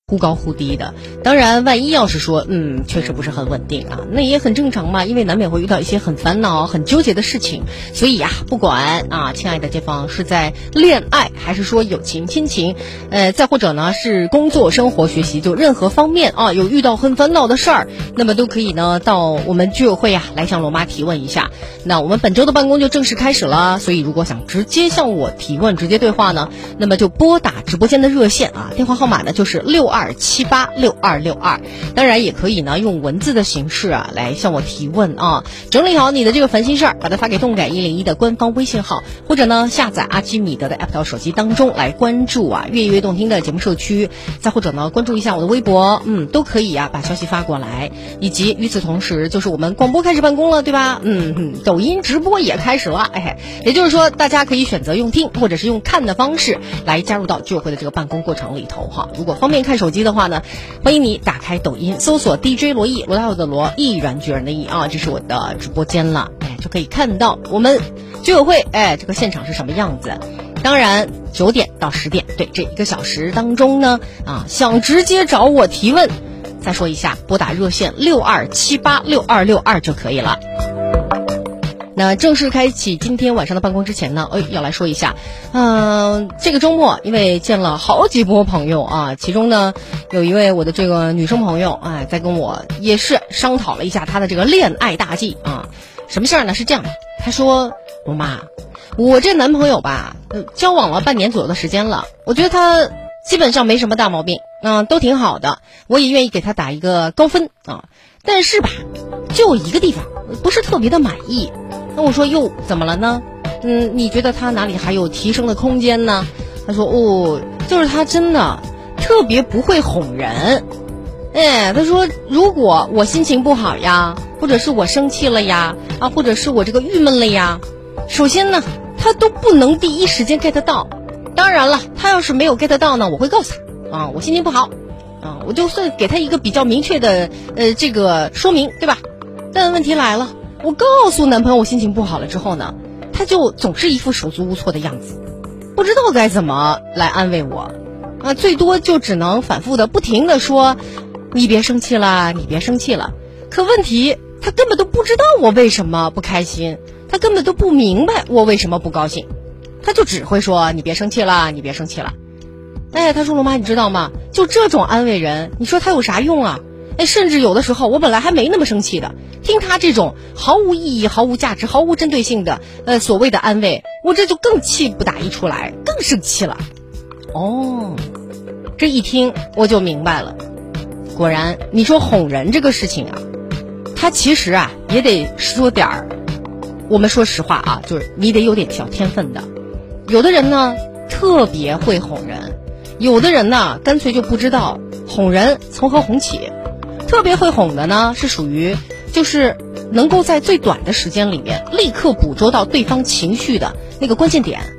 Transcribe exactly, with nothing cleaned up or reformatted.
忽高忽低的。当然万一要是说嗯确实不是很稳定啊，那也很正常嘛，因为难免会遇到一些很烦恼很纠结的事情。所以啊，不管啊亲爱的街坊是在恋爱还是说友情亲情，呃再或者呢是工作生活学习，就任何方面啊有遇到很烦恼的事儿，那么都可以呢到我们居委会啊来向罗妈提问一下。那我们本周的办公就正式开始了，所以如果想直接向我提问直接对话呢，那么就拨打直播间的热线啊，电话号码呢就是六二七八六二六二。当然也可以呢用文字的形式啊来向我提问啊，整理好你的这个烦心事儿，把它发给动感一零一的官方微信号，或者呢下载阿基米德的 app 到手机当中来关注啊越越动听的节目社区，再或者呢关注一下我的微博，嗯都可以啊把消息发过来。以及与此同时就是我们广播开始办公了，对吧？嗯嗯，抖音直播也开始了，哎，也就是说大家可以选择用听或者是用看的方式来加入到居委会的这个办公过程里头哈。如果方便看手机的话呢，欢迎你打开抖音搜索 D J 罗毅，罗大佑的罗，毅然决然的毅啊，这是我的直播间了，哎，就可以看到我们居委会哎这个现场是什么样子。当然九点到十点，对，这一个小时当中呢啊，想直接找我提问，再说一下，拨打热线六二七八六二六二就可以了。那正式开启今天晚上的办公之前呢，哎，要来说一下，嗯、呃，这个周末因为见了好几波朋友啊，其中呢有一位我的这个女生朋友，哎，在跟我也是商讨了一下她的这个恋爱大计啊。什么事儿呢？是这样的，她说，我妈，我这男朋友吧，呃，交往了半年左右的时间了，我觉得他基本上没什么大毛病，嗯、呃，都挺好的，我也愿意给他打一个高分啊。但是吧，就一个地方不是特别的满意。那我说哟，怎么了呢？嗯，你觉得他哪里还有提升的空间呢？他说哦，就是他真的特别不会哄人。哎，他说如果我心情不好呀，或者是我生气了呀，啊，或者是我这个郁闷了呀，首先呢，他都不能第一时间 get 到。当然了，他要是没有 get 到呢，我会告诉他啊，我心情不好啊，我就算给他一个比较明确的呃这个说明，对吧？但问题来了，我告诉男朋友我心情不好了之后呢，他就总是一副手足无措的样子，不知道该怎么来安慰我啊，最多就只能反复的不停的说你别生气了，你别生气了。可问题他根本都不知道我为什么不开心，他根本都不明白我为什么不高兴，他就只会说你别生气了，你别生气了。哎，他说罗妈你知道吗，就这种安慰人，你说他有啥用啊？哎，甚至有的时候我本来还没那么生气的，听他这种毫无意义毫无价值毫无针对性的呃所谓的安慰，我这就更气不打一处来，更生气了。哦，这一听我就明白了，果然你说哄人这个事情啊，他其实啊也得说点儿，我们说实话啊，就是你得有点小天分的。有的人呢特别会哄人，有的人呢干脆就不知道哄人从何哄起。特别会哄的呢是属于就是能够在最短的时间里面立刻捕捉到对方情绪的那个关键点